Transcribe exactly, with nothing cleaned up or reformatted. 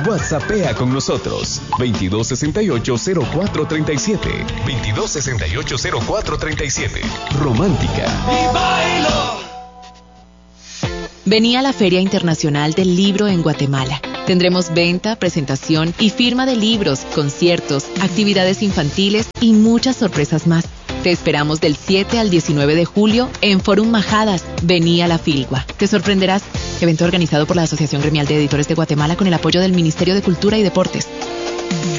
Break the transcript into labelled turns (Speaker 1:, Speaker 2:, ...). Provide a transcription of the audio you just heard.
Speaker 1: WhatsAppea con nosotros. veintidós sesenta y ocho, cero cuatro treinta y siete. veintidós sesenta y ocho, cero cuatro treinta y siete. Romántica.
Speaker 2: Y bailo.
Speaker 3: Vení a la Feria Internacional del Libro en Guatemala. Tendremos venta, presentación y firma de libros, conciertos, actividades infantiles y muchas sorpresas más. Te esperamos del siete al diecinueve de julio en Forum Majadas. Vení a la Filgua. Te sorprenderás. Evento organizado por la Asociación Gremial de Editores de Guatemala con el apoyo del Ministerio de Cultura y Deportes.